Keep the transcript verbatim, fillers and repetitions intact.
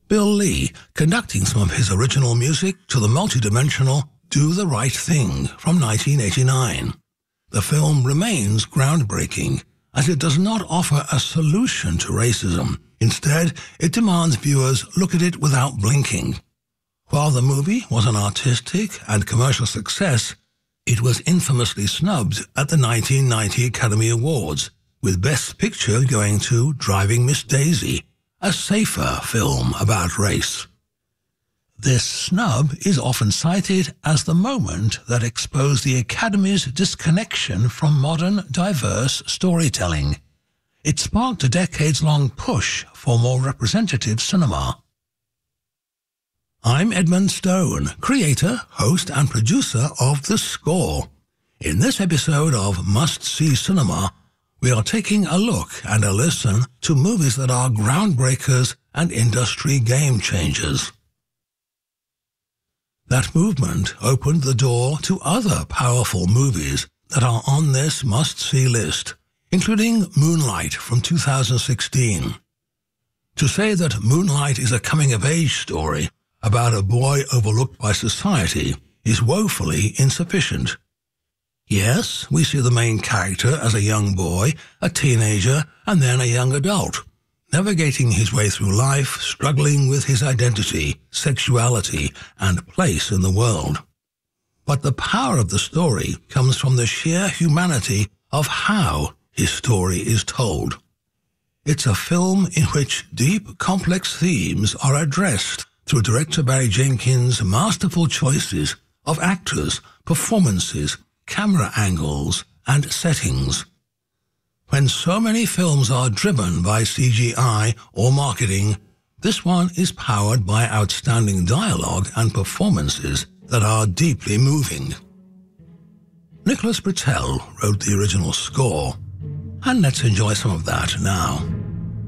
Bill Lee conducting some of his original music to the multidimensional Do the Right Thing from nineteen eighty-nine. The film remains groundbreaking, as it does not offer a solution to racism. Instead, it demands viewers look at it without blinking. While the movie was an artistic and commercial success, it was infamously snubbed at the nineteen ninety Academy Awards, with Best Picture going to Driving Miss Daisy, a safer film about race. This snub is often cited as the moment that exposed the Academy's disconnection from modern, diverse storytelling. It sparked a decades-long push for more representative cinema. I'm Edmund Stone, creator, host and producer of The Score. In this episode of Must See Cinema, we are taking a look and a listen to movies that are groundbreakers and industry game changers. That movement opened the door to other powerful movies that are on this must-see list, including Moonlight from two thousand sixteen. To say that Moonlight is a coming-of-age story about a boy overlooked by society is woefully insufficient. Yes, we see the main character as a young boy, a teenager, and then a young adult, navigating his way through life, struggling with his identity, sexuality, and place in the world. But the power of the story comes from the sheer humanity of how his story is told. It's a film in which deep, complex themes are addressed through director Barry Jenkins' masterful choices of actors, performances, camera angles, and settings. When so many films are driven by C G I or marketing, this one is powered by outstanding dialogue and performances that are deeply moving. Nicholas Britell wrote the original score, and let's enjoy some of that now.